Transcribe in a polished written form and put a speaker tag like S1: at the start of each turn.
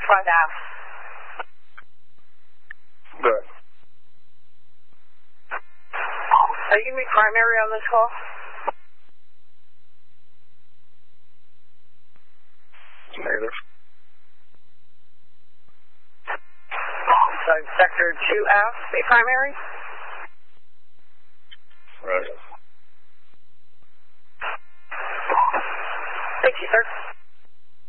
S1: 5F.
S2: Good.
S1: Are you going to be primary on this call?
S2: Negative.
S1: So sector 2F, be primary?
S2: Right.
S1: Thank you, sir.